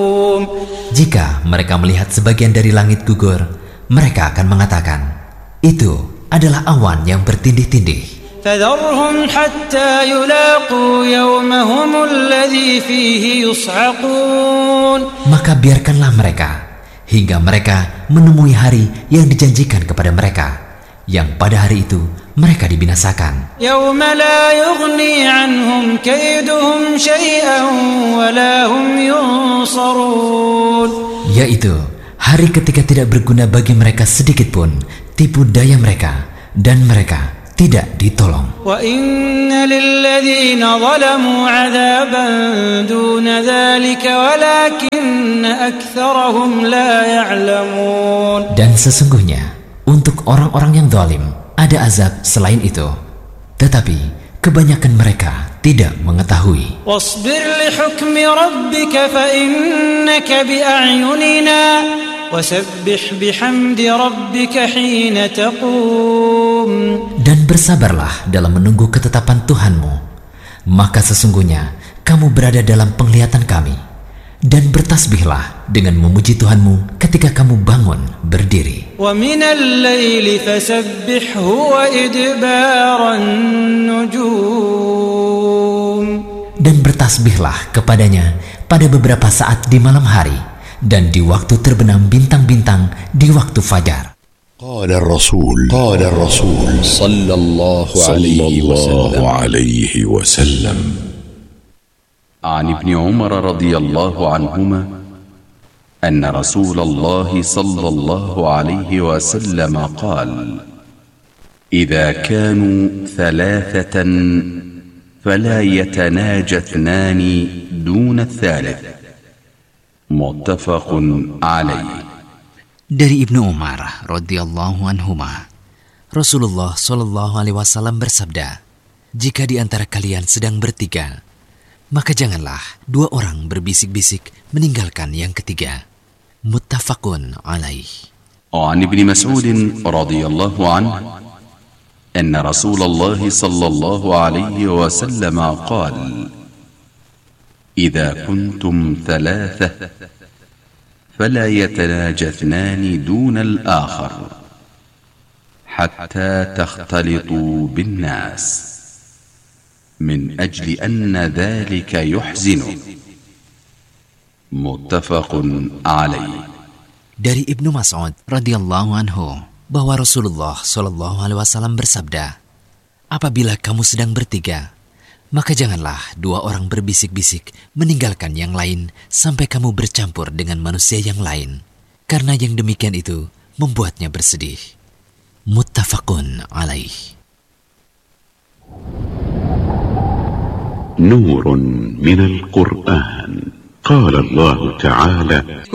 Jika mereka melihat sebagian dari langit gugur, mereka akan mengatakan, itu adalah awan yang bertindih-tindih. فذرهم حتى يلاقوا يومهم الذي فيه يصعقون. Maka biarkanlah mereka hingga mereka menemui hari yang dijanjikan kepada mereka, yang pada hari itu mereka dibinasakan. يوم لا يغني عنهم كيدهم شيئا ولا هم ينصرون. Yaitu hari ketika tidak berguna bagi mereka sedikit pun tipu daya mereka, dan mereka tidak ditolong. وَإِنَّ لِلَّذِينَ ظَلَمُوا عَذَابًا دُونَ ذَلِكَ وَلَكِنَّ أَكْثَرَهُمْ لَا يَعْلَمُونَ. Dan sesungguhnya untuk orang-orang yang zalim ada azab selain itu, tetapi kebanyakan mereka tidak mengetahui. وَاصْبِرْ لِحُكْمِ رَبِّكَ فَإِنَّكَ بِأَعْيُنِنَا وَسَبِّحْ بِحَمْدِ رَبِّكَ حِينَ تَقُومُ. Dan bersabarlah dalam menunggu ketetapan Tuhanmu, maka sesungguhnya kamu berada dalam penglihatan kami, dan bertasbihlah dengan memuji Tuhanmu ketika kamu bangun berdiri. وَمِنَ اللَّيْلِ فَسَبِّحْهُ وَإِدْبَارَ النُّجُومِ. Dan bertasbihlah kepadanya pada beberapa saat di malam hari, dan di waktu terbenam bintang-bintang di waktu fajar. قال الرسول صلى الله عليه وسلم عن ابن عمر رضي الله عنهما أن رسول الله صلى الله عليه وسلم قال: إذا كانوا ثلاثة فلا يتناجى اثنان دون الثالث. متفق عليه. Dari Ibnu Umar radhiyallahu anhuma, Rasulullah shallallahu alaihi wasallam bersabda, jika di antara kalian sedang bertiga, maka janganlah dua orang berbisik-bisik meninggalkan yang ketiga. Muttafaqun alaih. وعن ابن مسعود رضي الله عنه أن رسول الله صلى الله عليه وسلم قال: إذا كنتم ثلاثة فلا يتناجى اثنان دون الآخر حتى تختلطوا بالناس من أجل أن ذلك يحزن. متفق عليه. Dari Ibnu Mas'ud radhiyallahu anhu bahwa Rasulullah shallallahu alaihi wasallam bersabda, apabila kamu sedang bertiga, maka janganlah dua orang berbisik-bisik meninggalkan yang lain sampai kamu bercampur dengan manusia yang lain, karena yang demikian itu membuatnya bersedih. Muttafaqun alaih. نور من القرآن قال الله تعالى